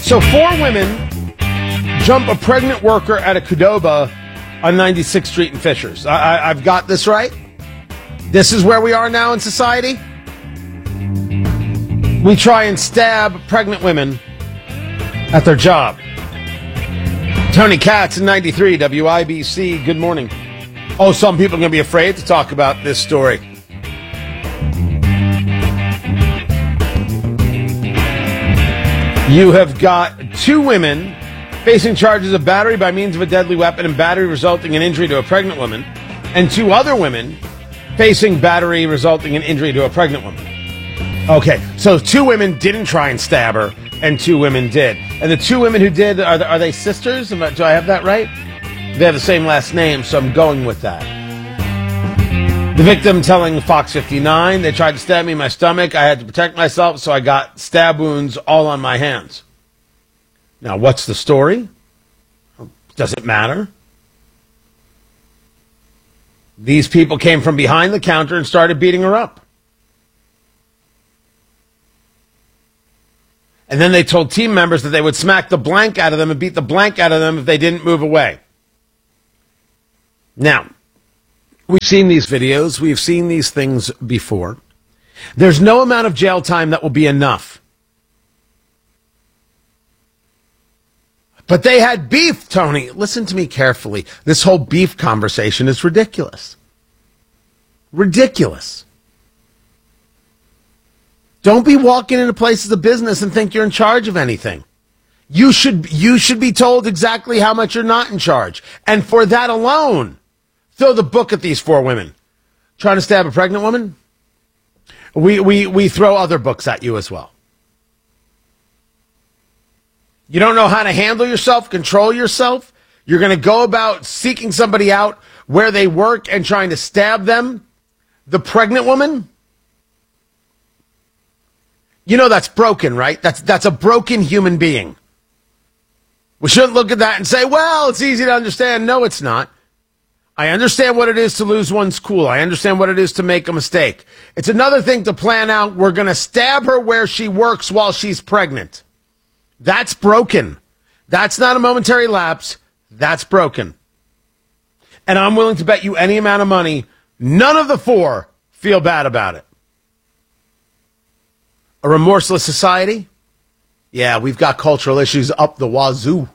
So 4 women jump a pregnant worker at a Qdoba on 96th Street in Fishers. I've got this right? This is where we are now in society? We try and stab pregnant women at their job. Tony Katz in 93, WIBC, good morning. Oh, some people are going to be afraid to talk about this story. You have got 2 women facing charges of battery by means of a deadly weapon and battery resulting in injury to a pregnant woman, and 2 other women facing battery resulting in injury to a pregnant woman. Okay, so 2 women didn't try and stab her, and 2 women did. And the 2 women who did, are they sisters? Do I have that right? They have the same last name, so I'm going with that. The victim telling Fox 59, they tried to stab me in my stomach. I had to protect myself, so I got stab wounds all on my hands. Now, what's the story? Does it matter? These people came from behind the counter and started beating her up. And then they told team members that they would smack the blank out of them and beat the blank out of them if they didn't move away. Now, we've seen these videos. We've seen these things before. There's no amount of jail time that will be enough. But they had beef, Tony. Listen to me carefully. This whole beef conversation is ridiculous. Ridiculous. Don't be walking into places of business and think you're in charge of anything. You should be told exactly how much you're not in charge. And for that alone, throw the book at these 4 women. Trying to stab a pregnant woman? We throw other books at you as well. You don't know how to handle yourself, control yourself? You're going to go about seeking somebody out where they work and trying to stab them? The pregnant woman? You know that's broken, right? That's a broken human being. We shouldn't look at that and say, well, it's easy to understand. No, it's not. I understand what it is to lose one's cool. I understand what it is to make a mistake. It's another thing to plan out, we're going to stab her where she works while she's pregnant. That's broken. That's not a momentary lapse. That's broken. And I'm willing to bet you any amount of money, none of the 4 feel bad about it. A remorseless society? Yeah, we've got cultural issues up the wazoo.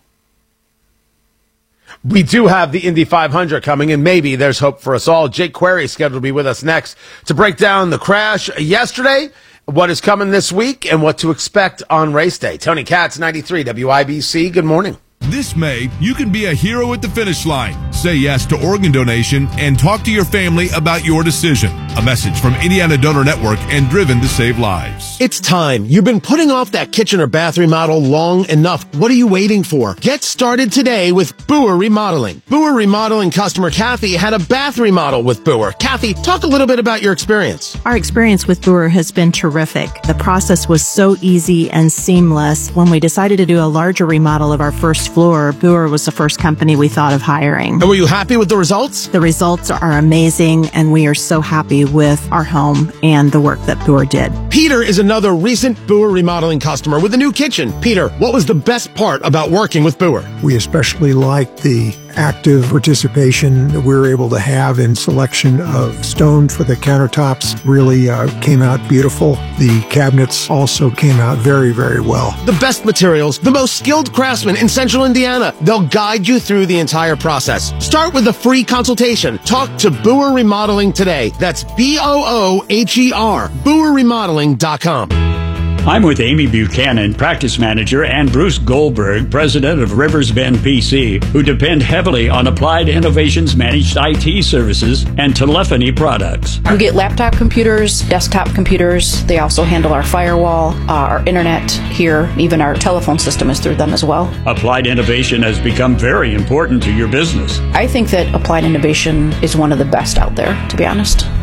We do have the Indy 500 coming, and maybe there's hope for us all. Jake Query is scheduled to be with us next to break down the crash yesterday, what is coming this week, and what to expect on race day. Tony Katz, 93, WIBC. Good morning. This May, you can be a hero at the finish line. Say yes to organ donation and talk to your family about your decision. A message from Indiana Donor Network and Driven to Save Lives. It's time. You've been putting off that kitchen or bath remodel long enough. What are you waiting for? Get started today with Boer Remodeling. Boer Remodeling customer Kathy had a bath remodel with Boer. Kathy, talk a little bit about your experience. Our experience with Boer has been terrific. The process was so easy and seamless. When we decided to do a larger remodel of our first floor, Boer was the first company we thought of hiring. And were you happy with the results? The results are amazing, and we are so happy with our home and the work that Boer did. Peter is another recent Boer Remodeling customer with a new kitchen. Peter, what was the best part about working with Boer? We especially liked the active participation that we were able to have in selection of stone for the countertops. Really came out beautiful. The cabinets also came out very, very well. The best materials, the most skilled craftsmen in Central Indiana. They'll guide you through the entire process. Start with a free consultation. Talk to Boer Remodeling today. That's Booher, BoerRemodeling.com. I'm with Amy Buchanan, practice manager, and Bruce Goldberg, president of Rivers Bend PC, who depend heavily on Applied Innovations managed IT services and telephony products. We get laptop computers, desktop computers. They also handle our firewall, our internet here. Even our telephone system is through them as well. Applied Innovation has become very important to your business. I think that Applied Innovation is one of the best out there, to be honest.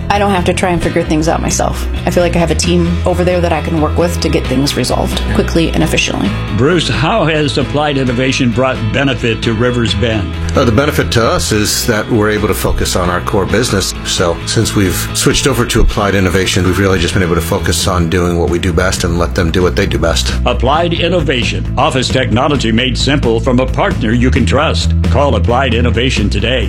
I don't have to try and figure things out myself. I feel like I have a team over there that I can work with to get things resolved quickly and efficiently. Bruce, how has Applied Innovation brought benefit to Rivers Bend? The benefit to us is that we're able to focus on our core business. So since we've switched over to Applied Innovation, we've really just been able to focus on doing what we do best and let them do what they do best. Applied Innovation. Office technology made simple from a partner you can trust. Call Applied Innovation today,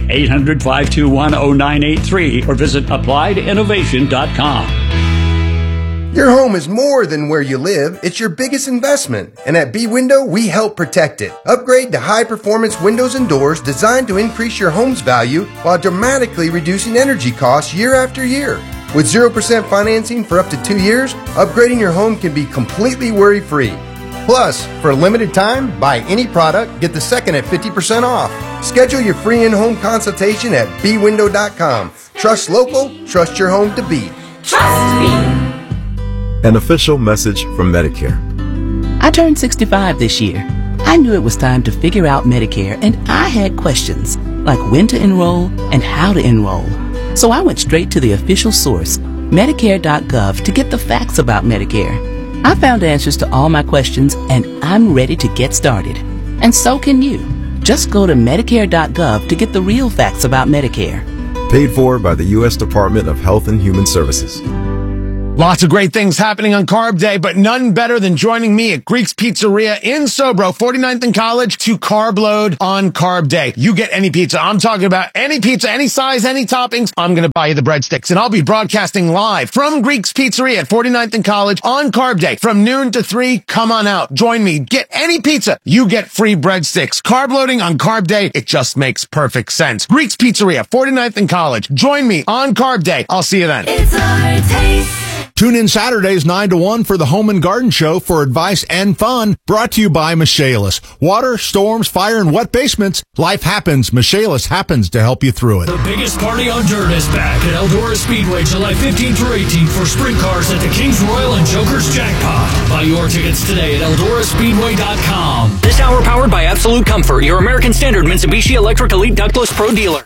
800-521-0983, or visit appliedinnovation.com. Your home is more than where you live. It's your biggest investment. And at B-Window, we help protect it. Upgrade to high-performance windows and doors designed to increase your home's value while dramatically reducing energy costs year after year. With 0% financing for up to 2 years, upgrading your home can be completely worry-free. Plus, for a limited time, buy any product, get the second at 50% off. Schedule your free in-home consultation at bwindow.com. Trust local, trust your home to be. Trust me. An official message from Medicare. I turned 65 this year. I knew it was time to figure out Medicare, and I had questions, like when to enroll and how to enroll. So I went straight to the official source, Medicare.gov, to get the facts about Medicare. I found answers to all my questions, and I'm ready to get started. And so can you. Just go to Medicare.gov to get the real facts about Medicare. Paid for by the U.S. Department of Health and Human Services. Lots of great things happening on Carb Day, but none better than joining me at Greek's Pizzeria in Sobro, 49th and College, to carb load on Carb Day. You get any pizza. I'm talking about any pizza, any size, any toppings. I'm going to buy you the breadsticks, and I'll be broadcasting live from Greek's Pizzeria at 49th and College on Carb Day from noon to 3. Come on out. Join me. Get any pizza. You get free breadsticks. Carb loading on Carb Day. It just makes perfect sense. Greek's Pizzeria, 49th and College. Join me on Carb Day. I'll see you then. It's our taste. Tune in Saturdays 9 to 1 for the Home and Garden Show for advice and fun, brought to you by Michaelis. Water, storms, fire, and wet basements. Life happens. Michaelis happens to help you through it. The biggest party on dirt is back at Eldora Speedway July 15th through 18th for sprint cars at the Kings Royal and Joker's Jackpot. Buy your tickets today at EldoraSpeedway.com. This hour powered by Absolute Comfort, your American Standard Mitsubishi Electric Elite Ductless Pro dealer.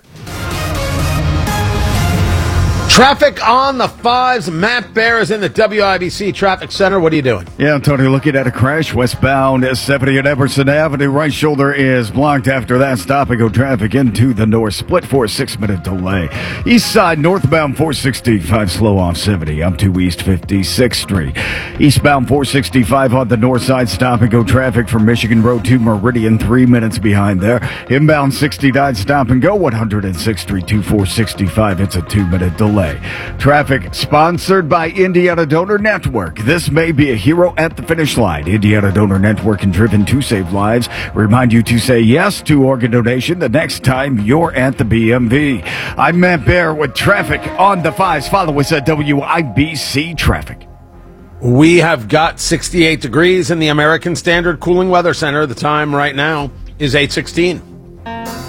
Traffic on the 5s. Matt Bear is in the WIBC Traffic Center. What are you doing? Yeah, Tony, looking at a crash westbound 70 at Emerson Avenue. Right shoulder is blocked after that. Stop and go traffic into the north. Split for a 6-minute delay. East side northbound 465 slow off 70 up to East 56th Street. Eastbound 465 on the north side. Stop and go traffic from Michigan Road to Meridian. 3 minutes behind there. Inbound 69 stop and go 106th Street to 465. It's a 2-minute delay. Traffic sponsored by Indiana Donor Network. This may be a hero at the finish line. Indiana Donor Network and Driven to Save Lives remind you to say yes to organ donation the next time you're at the BMV. I'm Matt Bear with traffic on the 5s. Follow us at WIBC Traffic. We have got 68 degrees in the American Standard Cooling Weather Center. The time right now is 8:16.